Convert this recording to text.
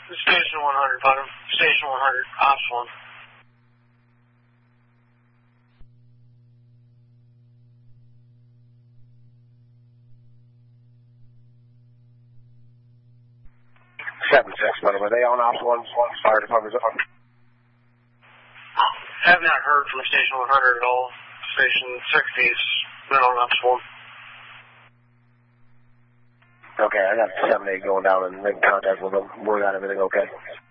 Station 100, bottom. Station 100, Ops 1. Are they on Ops 1? Fire department's on? Have not heard from Station 100 at all. Station 60's been on Ops 1. Okay, I got 7-8 going down and making contact with them. We're got everything okay.